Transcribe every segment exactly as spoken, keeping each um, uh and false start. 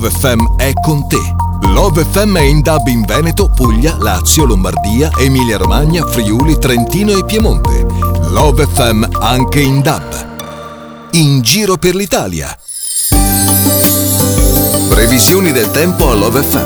Love F M è con te. Love F M è in D A B in Veneto, Puglia, Lazio, Lombardia, Emilia Romagna, Friuli, Trentino e Piemonte. Love F M anche in D A B. In giro per l'Italia. Previsioni del tempo a Love F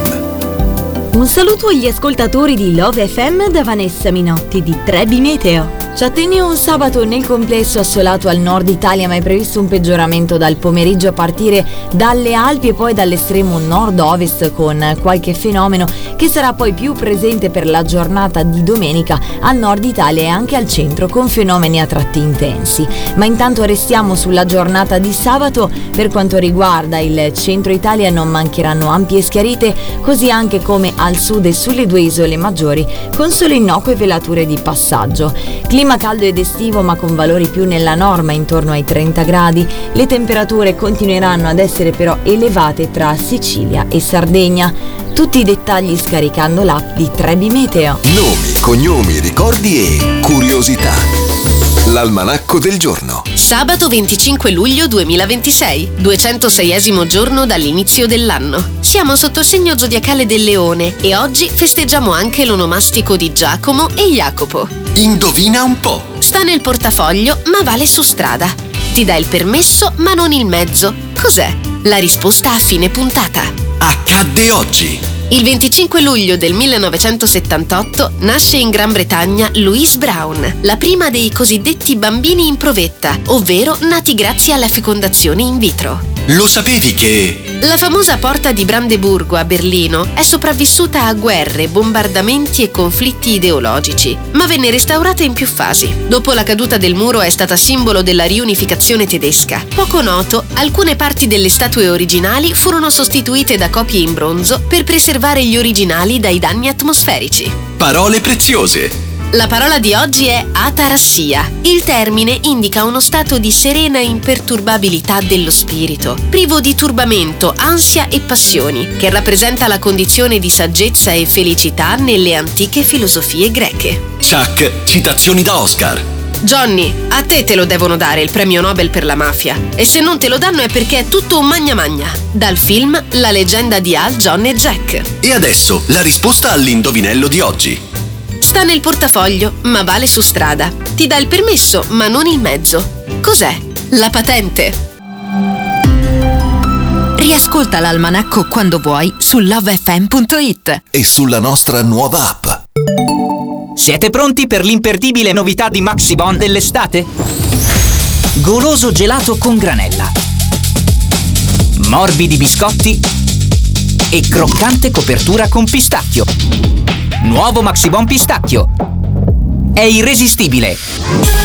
M. Un saluto agli ascoltatori di Love F M da Vanessa Minotti di Trebi Meteo. Ci attende un sabato nel complesso assolato al nord Italia, ma è previsto un peggioramento dal pomeriggio a partire dalle Alpi e poi dall'estremo nord-ovest, con qualche fenomeno che sarà poi più presente per la giornata di domenica al nord Italia e anche al centro, con fenomeni a tratti intensi. Ma intanto restiamo sulla giornata di sabato. Per quanto riguarda il centro Italia non mancheranno ampie schiarite, così anche come al sud e sulle due isole maggiori, con solo innocue velature di passaggio. Clima caldo ed estivo, ma con valori più nella norma, intorno ai trenta gradi. Le temperature continueranno ad essere però elevate tra Sicilia e Sardegna. Tutti i dettagli scaricando l'app di Trebi Meteo. Nomi, cognomi, ricordi e curiosità. L'almanacco del giorno. Sabato venticinque luglio duemilaventisei, duecentoseiesimo giorno dall'inizio dell'anno. Siamo sotto il segno zodiacale del Leone e oggi festeggiamo anche l'onomastico di Giacomo e Jacopo. Indovina un po'. Sta nel portafoglio ma vale su strada. Ti dà il permesso ma non il mezzo. Cos'è? La risposta a fine puntata. Accadde oggi. Il venticinque luglio del millenovecentosettantotto nasce in Gran Bretagna Louise Brown, la prima dei cosiddetti bambini in provetta, ovvero nati grazie alla fecondazione in vitro. Lo sapevi che... La famosa porta di Brandeburgo a Berlino è sopravvissuta a guerre, bombardamenti e conflitti ideologici, ma venne restaurata in più fasi. Dopo la caduta del muro è stata simbolo della riunificazione tedesca. Poco noto, alcune parti delle statue originali furono sostituite da copie in bronzo per preservare gli originali dai danni atmosferici. Parole preziose. La parola di oggi è atarassia. Il termine indica uno stato di serena imperturbabilità dello spirito, privo di turbamento, ansia e passioni, che rappresenta la condizione di saggezza e felicità nelle antiche filosofie greche. Chuck, citazioni da Oscar. Johnny, a te te lo devono dare il premio Nobel per la mafia, e se non te lo danno è perché è tutto un magna magna. Dal film La leggenda di Al, John e Jack. E adesso la risposta all'indovinello di oggi. Sta nel portafoglio, ma vale su strada. Ti dà il permesso, ma non il mezzo. Cos'è? La patente. Riascolta l'almanacco quando vuoi su love f m punto it e sulla nostra nuova app. Siete pronti per l'imperdibile novità di Maxibon dell'estate? Goloso gelato con granella, morbidi biscotti e croccante copertura con pistacchio. Nuovo Maxibon pistacchio. È irresistibile.